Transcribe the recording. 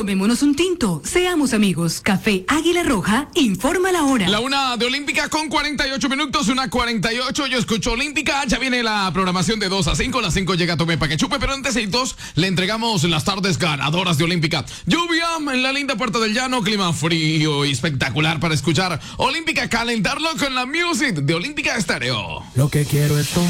Tomémonos un tinto, seamos amigos. Café Águila Roja, informa la hora. La 1 de Olímpica con 48 minutos, 1:48. Yo escucho Olímpica. Ya viene la programación de 2 a 5. A las 5 llega Tomé pa' que chupe. Pero antes de 2 le entregamos las tardes ganadoras de Olímpica. Lluvia en la linda Puerta del Llano. Clima frío y espectacular para escuchar Olímpica. Calentarlo con la music de Olímpica Estéreo. Lo que quiero es tomar.